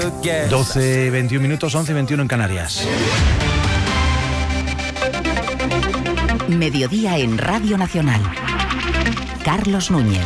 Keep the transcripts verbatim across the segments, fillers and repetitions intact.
doce veintiún minutos, once veintiuno en Canarias. Mediodía en Radio Nacional. Carlos Núñez.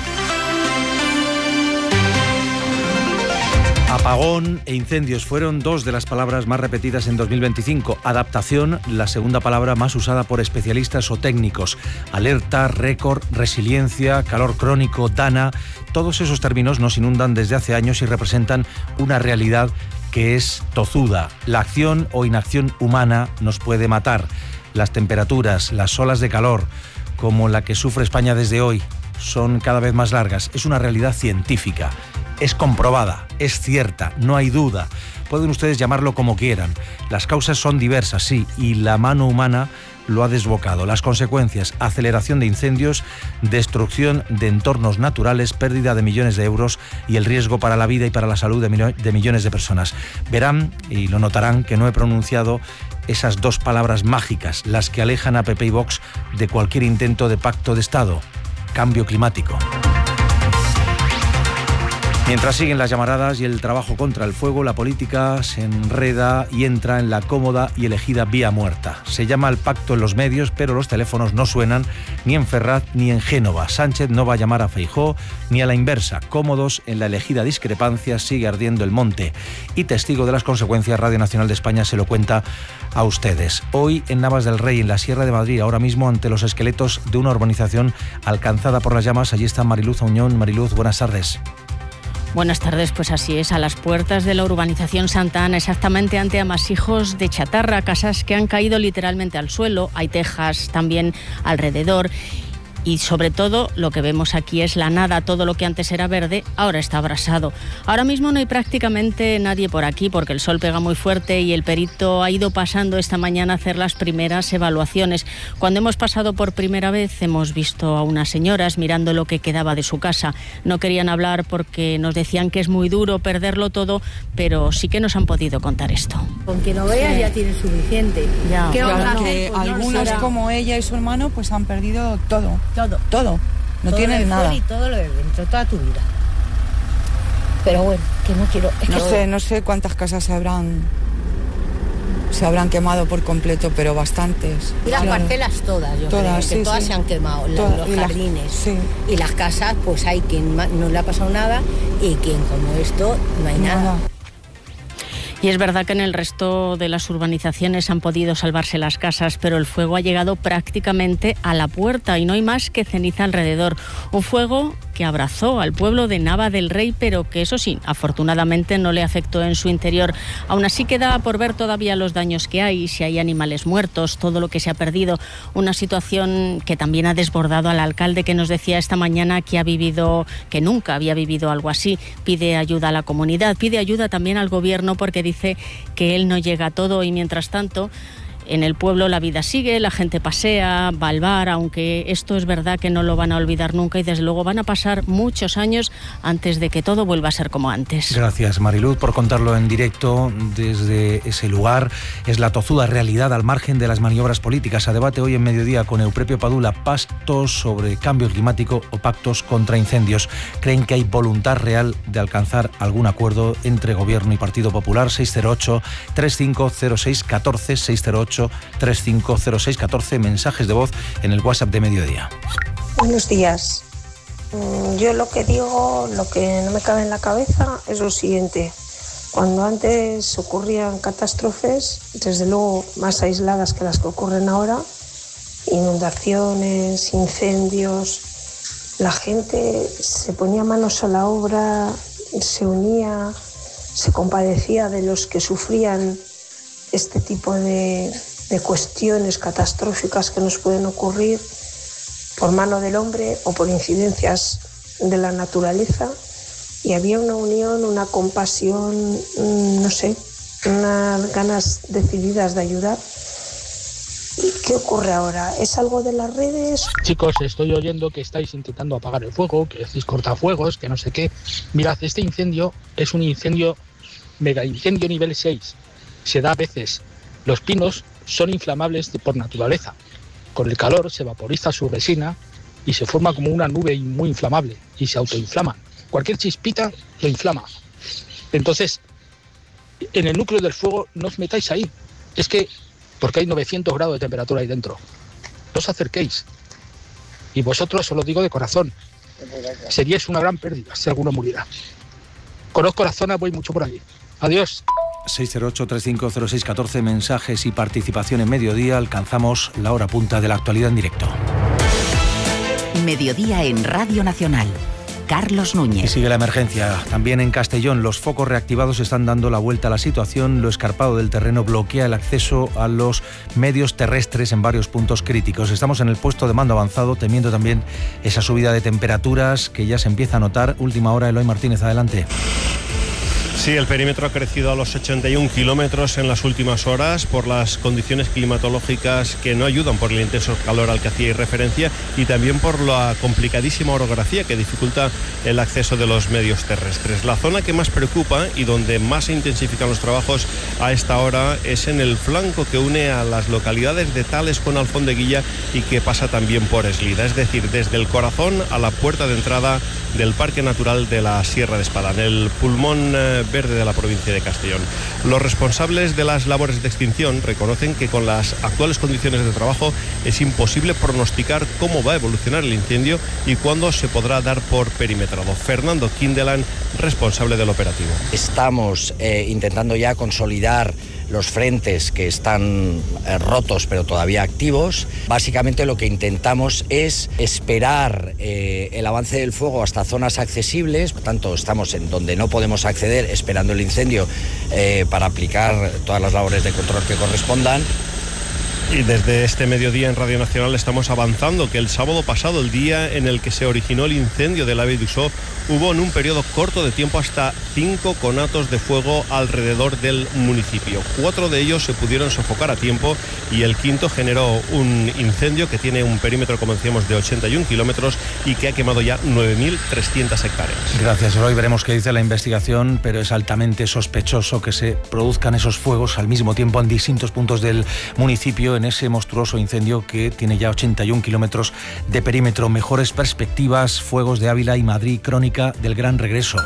Apagón e incendios fueron dos de las palabras más repetidas en dos mil veinticinco. Adaptación, la segunda palabra más usada por especialistas o técnicos. Alerta, récord, resiliencia, calor crónico, dana. Todos esos términos nos inundan desde hace años y representan una realidad que es tozuda. La acción o inacción humana nos puede matar. Las temperaturas, las olas de calor, como la que sufre España desde hoy, son cada vez más largas. Es una realidad científica. Es comprobada, es cierta, no hay duda. Pueden ustedes llamarlo como quieran. Las causas son diversas, sí, y la mano humana lo ha desbocado. Las consecuencias: aceleración de incendios, destrucción de entornos naturales, pérdida de millones de euros y el riesgo para la vida y para la salud de, millo- de millones de personas. Verán, y lo notarán, que no he pronunciado esas dos palabras mágicas, las que alejan a P P y Vox de cualquier intento de pacto de Estado: cambio climático. Mientras siguen las llamaradas y el trabajo contra el fuego, la política se enreda y entra en la cómoda y elegida vía muerta. Se llama al pacto en los medios, pero los teléfonos no suenan ni en Ferraz ni en Génova. Sánchez no va a llamar a Feijóo ni a la inversa. Cómodos en la elegida discrepancia, sigue ardiendo el monte. Y testigo de las consecuencias, Radio Nacional de España se lo cuenta a ustedes. Hoy en Navas del Rey, en la Sierra de Madrid, ahora mismo ante los esqueletos de una urbanización alcanzada por las llamas. Allí está Mariluz Auñón. Mariluz, buenas tardes. Buenas tardes, pues así es, a las puertas de la urbanización Santa Ana, exactamente ante amasijos de chatarra, casas que han caído literalmente al suelo, hay tejas también alrededor. Y sobre todo lo que vemos aquí es la nada, todo lo que antes era verde ahora está abrasado. Ahora mismo no hay prácticamente nadie por aquí porque el sol pega muy fuerte y el perito ha ido pasando esta mañana a hacer las primeras evaluaciones. Cuando hemos pasado por primera vez hemos visto a unas señoras mirando lo que quedaba de su casa. No querían hablar porque nos decían que es muy duro perderlo todo, pero sí que nos han podido contar esto. Con que no veas sí. Ya tienes suficiente. Ya. ¿Qué Claro, vamos a hacer? que Pues algunos no, como ella y su hermano pues han perdido todo. Todo. Todo. No todo tienen lo de nada. Y todo lo de dentro, toda tu vida. Pero bueno, que no quiero... Es No que sé, no sé cuántas casas se habrán se habrán quemado por completo, pero bastantes. Y las Claro. parcelas todas, yo Todas, creo, que sí, todas sí. se han quemado, la- Todas, los y las- jardines. sí. Y las casas, pues hay quien ma- no le ha pasado nada y quien como esto no hay nada. Nada. Y es verdad que en el resto de las urbanizaciones han podido salvarse las casas, pero el fuego ha llegado prácticamente a la puerta y no hay más que ceniza alrededor. Un fuego que abrazó al pueblo de Nava del Rey, pero que eso sí, afortunadamente no le afectó en su interior. Aún así queda por ver todavía los daños que hay, si hay animales muertos, todo lo que se ha perdido. Una situación que también ha desbordado al alcalde, que nos decía esta mañana que ha vivido, que nunca había vivido algo así. Pide ayuda a la comunidad, pide ayuda también al gobierno porque dice que él no llega a todo y mientras tanto en el pueblo la vida sigue, la gente pasea, va al bar, aunque esto es verdad que no lo van a olvidar nunca y desde luego van a pasar muchos años antes de que todo vuelva a ser como antes. Gracias, Mariluz, por contarlo en directo desde ese lugar. Es la tozuda realidad al margen de las maniobras políticas. A debate hoy en mediodía con Euprepio Padula, pactos sobre cambio climático o pactos contra incendios. ¿Creen que hay voluntad real de alcanzar algún acuerdo entre Gobierno y Partido Popular? seis cero ocho, tres cinco cero seis, uno cuatro, seis cero ocho, tres cinco cero seis, uno cuatro, mensajes de voz en el WhatsApp de mediodía. Buenos días. Yo lo que digo, lo que no me cabe en la cabeza es lo siguiente. Cuando antes ocurrían catástrofes, desde luego más aisladas que las que ocurren ahora, inundaciones, incendios, la gente se ponía manos a la obra, se unía, se compadecía de los que sufrían este tipo de, de cuestiones catastróficas que nos pueden ocurrir por mano del hombre o por incidencias de la naturaleza, y había una unión, una compasión, no sé, unas ganas decididas de ayudar. ¿Y qué ocurre ahora? ¿Es algo de las redes? Chicos, estoy oyendo que estáis intentando apagar el fuego, que decís cortafuegos, que no sé qué. Mirad, este incendio es un incendio, mega incendio nivel seis. Se da a veces. Los pinos son inflamables por naturaleza. Con el calor se vaporiza su resina y se forma como una nube muy inflamable y se autoinflaman. Cualquier chispita lo inflama. Entonces, en el núcleo del fuego no os metáis ahí. Es que, porque hay novecientos grados de temperatura ahí dentro. No os acerquéis. Y vosotros, os lo digo de corazón, seríais una gran pérdida si alguno muriera. Conozco la zona, voy mucho por allí. Adiós. seis cero ocho, tres cinco cero seis, uno cuatro, mensajes y participación en Mediodía. Alcanzamos la hora punta de la actualidad en directo. Mediodía en Radio Nacional. Carlos Núñez. Y sigue la emergencia. También en Castellón, los focos reactivados están dando la vuelta a la situación. Lo escarpado del terreno bloquea el acceso a los medios terrestres en varios puntos críticos. Estamos en el puesto de mando avanzado, temiendo también esa subida de temperaturas que ya se empieza a notar. Última hora, Eloy Martínez, adelante. Sí, el perímetro ha crecido a los ochenta y un kilómetros en las últimas horas por las condiciones climatológicas que no ayudan, por el intenso calor al que hacíais referencia y también por la complicadísima orografía que dificulta el acceso de los medios terrestres. La zona que más preocupa y donde más se intensifican los trabajos a esta hora es en el flanco que une a las localidades de Tales con Alfondeguilla y que pasa también por Eslida, es decir, desde el corazón a la puerta de entrada del Parque Natural de la Sierra de Espada, en el pulmón eh, verde de la provincia de Castellón. Los responsables de las labores de extinción reconocen que con las actuales condiciones de trabajo es imposible pronosticar cómo va a evolucionar el incendio y cuándo se podrá dar por perimetrado. Fernando Kindelan, responsable del operativo. Estamos eh, intentando ya consolidar los frentes que están eh, rotos pero todavía activos. Básicamente lo que intentamos es esperar eh, el avance del fuego hasta zonas accesibles, por tanto estamos en donde no podemos acceder esperando el incendio eh, para aplicar todas las labores de control que correspondan. Y desde este mediodía en Radio Nacional estamos avanzando que el sábado pasado, el día en el que se originó el incendio del AVE d'Ussó, hubo en un periodo corto de tiempo hasta cinco conatos de fuego alrededor del municipio. Cuatro de ellos se pudieron sofocar a tiempo y el quinto generó un incendio que tiene un perímetro, como decíamos, de ochenta y un kilómetros y que ha quemado ya nueve mil trescientas hectáreas. Gracias, Eloy. Veremos qué dice la investigación, pero es altamente sospechoso que se produzcan esos fuegos al mismo tiempo en distintos puntos del municipio en ese monstruoso incendio que tiene ya ochenta y un kilómetros de perímetro. Mejores perspectivas, fuegos de Ávila y Madrid, crónica del gran regreso.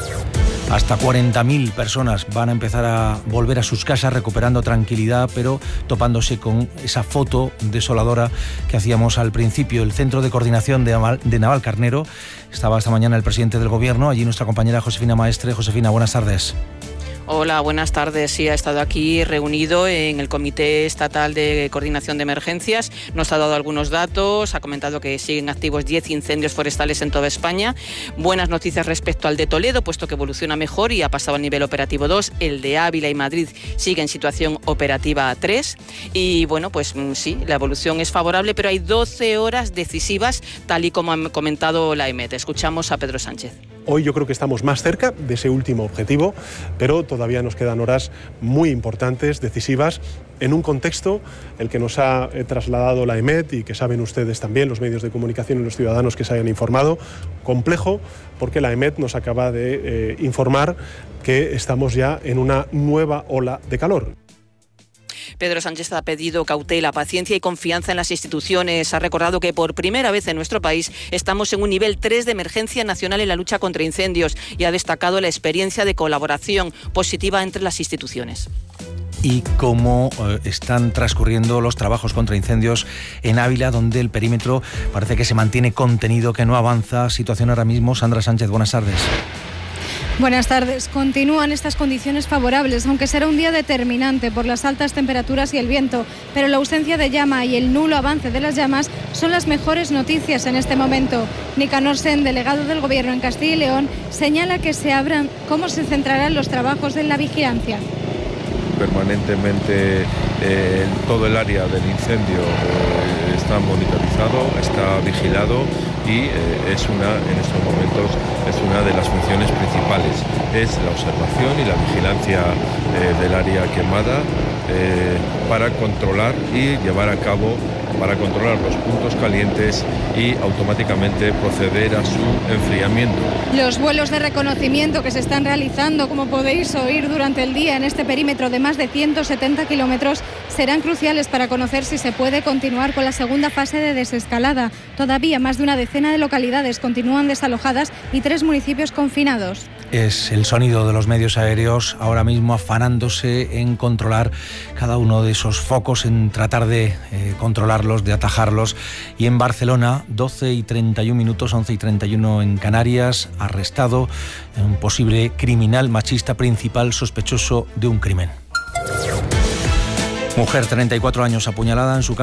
Hasta cuarenta mil personas van a empezar a volver a sus casas recuperando tranquilidad, pero topándose con esa foto desoladora que hacíamos al principio. El Centro de Coordinación de, Naval, de Navalcarnero, estaba esta mañana el presidente del Gobierno, allí nuestra compañera Josefina Maestre. Josefina, buenas tardes. Hola, buenas tardes. Sí, ha estado aquí reunido en el Comité Estatal de Coordinación de Emergencias. Nos ha dado algunos datos, ha comentado que siguen activos diez incendios forestales en toda España. Buenas noticias respecto al de Toledo, puesto que evoluciona mejor y ha pasado al nivel operativo dos. El de Ávila y Madrid sigue en situación operativa tres. Y bueno, pues sí, la evolución es favorable, pero hay doce horas decisivas, tal y como ha comentado la E M E T. Escuchamos a Pedro Sánchez. Hoy yo creo que estamos más cerca de ese último objetivo, pero todavía nos quedan horas muy importantes, decisivas, en un contexto el que nos ha trasladado la E M E T y que saben ustedes también, los medios de comunicación y los ciudadanos que se hayan informado, complejo, porque la E M E T nos acaba de eh, informar que estamos ya en una nueva ola de calor. Pedro Sánchez ha pedido cautela, paciencia y confianza en las instituciones. Ha recordado que por primera vez en nuestro país estamos en un nivel tres de emergencia nacional en la lucha contra incendios y ha destacado la experiencia de colaboración positiva entre las instituciones. Y cómo eh, están transcurriendo los trabajos contra incendios en Ávila, donde el perímetro parece que se mantiene contenido, que no avanza. Situación ahora mismo. Sandra Sánchez, buenas tardes. Buenas tardes. Continúan estas condiciones favorables, aunque será un día determinante por las altas temperaturas y el viento, pero la ausencia de llama y el nulo avance de las llamas son las mejores noticias en este momento. Nicanor Sen, delegado del Gobierno en Castilla y León, señala que se abran cómo se centrarán los trabajos en la vigilancia. Permanentemente eh, todo el área del incendio eh, está monitorizado, está vigilado y eh, es una, en estos momentos, es una de las funciones principales. Es la observación y la vigilancia eh, del área quemada eh, para controlar y llevar a cabo, para controlar los puntos calientes y automáticamente proceder a su enfriamiento. Los vuelos de reconocimiento que se están realizando, como podéis oír durante el día en este perímetro de más de ciento setenta kilómetros, serán cruciales para conocer si se puede continuar con la segunda fase de desescalada. Todavía más de una decena de localidades continúan desalojadas y tres municipios confinados. Es el sonido de los medios aéreos ahora mismo afanándose en controlar cada uno de esos focos, en tratar de eh, controlarlos, de atajarlos. Y en Barcelona, doce y treinta y un minutos, once y treinta y uno en Canarias, arrestado un posible criminal machista principal sospechoso de un crimen. Mujer, treinta y cuatro años, apuñalada en su casa.